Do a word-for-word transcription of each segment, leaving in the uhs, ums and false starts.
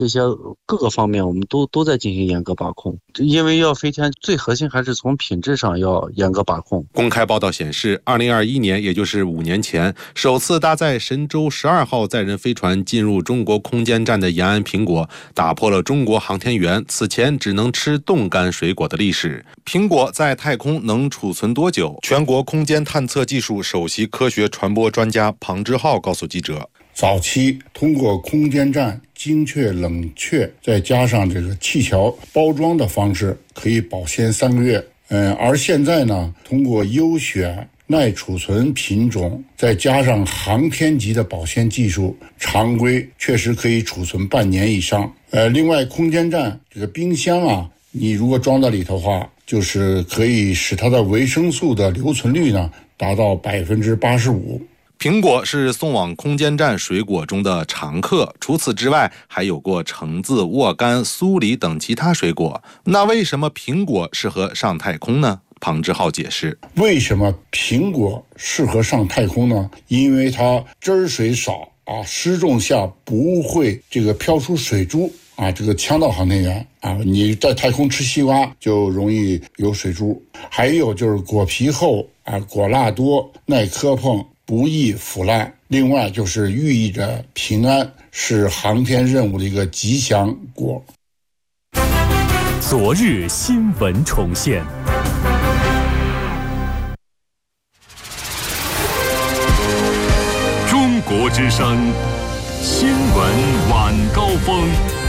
这些各个方面我们都都在进行严格把控，因为要飞天，最核心还是从品质上要严格把控。 公开报道显示，二零二一年，也就是五年前，首次搭载神舟十二号载人飞船进入中国空间站的延安苹果，打破了中国航天员此前只能吃冻干水果的历史。苹果在太空能储存多久？全国空间探测技术首席科学传播专家庞之浩告诉记者， 早期通过空间站精确冷却，再加上这个气桥包装的方式，可以保鲜三个月。嗯，而现在呢，通过优选耐储存品种，再加上航天级的保鲜技术，常规确实可以储存半年以上。呃，另外空间站这个冰箱啊，你如果装到里头的话，就是可以使它的维生素的留存率呢达到百分之八十五。 苹果是送往空间站水果中的常客，除此之外还有过橙子、沃柑、苏梨等其他水果。那为什么苹果适合上太空呢？庞之浩解释， 为什么苹果适合上太空呢？因为它汁水少啊，失重下不会这个飘出水珠啊，这个呛到航天员啊。你在太空吃西瓜就容易有水珠。还有就是果皮厚啊，果蜡多，耐磕碰，不易腐烂。另外就是寓意着平安，是航天任务的一个吉祥果。 昨日新闻重现。中国之声新闻晚高峰。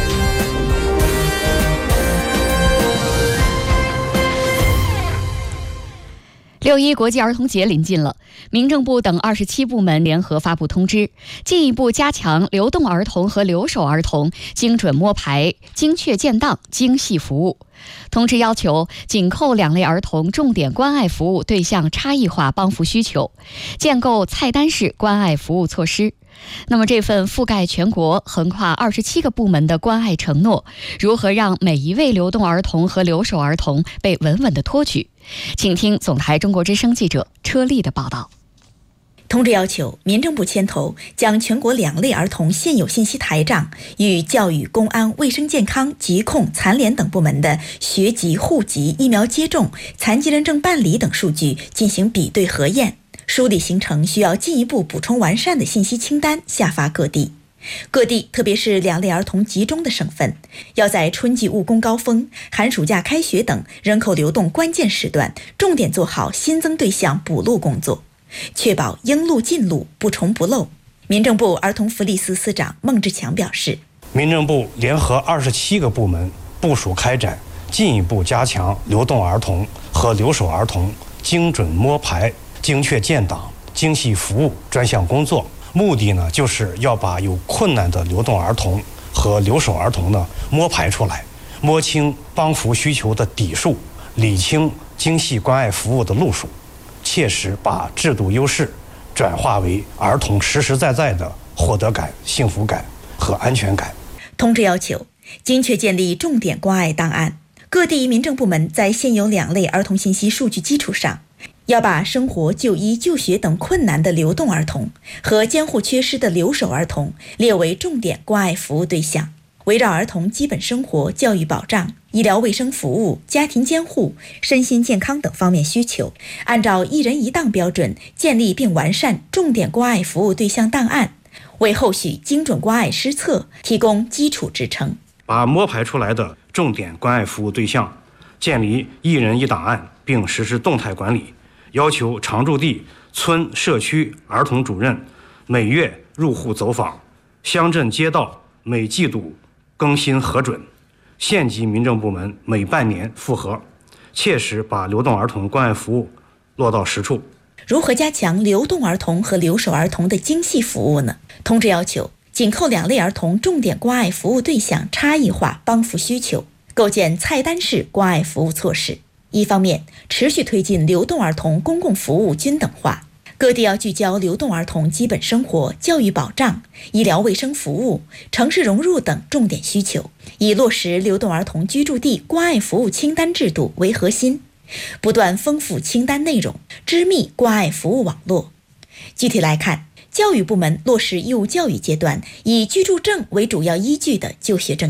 六一国际儿童节临近了，民政部等二十七部门联合发布通知，进一步加强流动儿童和留守儿童精准摸排、精确建档、精细服务。通知要求紧扣两类儿童重点关爱服务对象差异化帮扶需求，建构菜单式关爱服务措施。那么这份覆盖全国、横跨二十七个部门的关爱承诺，如何让每一位流动儿童和留守儿童被稳稳地托举？请听总台中国之声记者车丽的报道。 通知要求民政部牵头，将全国两类儿童现有信息台账与教育、公安、卫生健康、疾控、残联等部门的学籍、户籍、疫苗接种、残疾人证办理等数据进行比对核验，梳理形成需要进一步补充完善的信息清单，下发各地。各地，特别是两类儿童集中的省份，要在春季务工高峰、寒暑假开学等人口流动关键时段，重点做好新增对象补录工作，确保应录尽录，不重不漏。民政部儿童福利司司长孟志强表示， 民政部联合二十七个部门部署开展进一步加强流动儿童和留守儿童精准摸排、精确建档、精细服务专项工作。目的呢，就是要把有困难的流动儿童和留守儿童呢摸排出来，摸清帮扶需求的底数，理清精细关爱服务的路数，切实把制度优势转化为儿童实实在在的获得感、幸福感和安全感。 通知要求精确建立重点关爱档案，各地民政部门在现有两类儿童信息数据基础上，要把生活、就医、就学等困难的流动儿童和监护缺失的留守儿童列为重点关爱服务对象，围绕儿童基本生活、教育保障、医疗卫生服务、家庭监护、身心健康等方面需求，按照一人一档标准建立并完善重点关爱服务对象档案，为后续精准关爱施策提供基础支撑。 把摸排出来的重点关爱服务对象建立一人一档案，并实施动态管理，要求常住地村社区儿童主任每月入户走访，乡镇街道每季度更新核准，县级民政部门每半年复核，切实把流动儿童关爱服务落到实处。 如何加强流动儿童和留守儿童的精细服务呢？通知要求紧扣两类儿童重点关爱服务对象差异化帮扶需求，构建菜单式关爱服务措施。一方面，持续推进流动儿童公共服务均等化，各地要聚焦流动儿童基本生活、教育保障、医疗卫生服务、城市融入等重点需求，以落实流动儿童居住地关爱服务清单制度为核心，不断丰富清单内容，织密关爱服务网络。具体来看，教育部门落实义务教育阶段以居住证为主要依据的就学证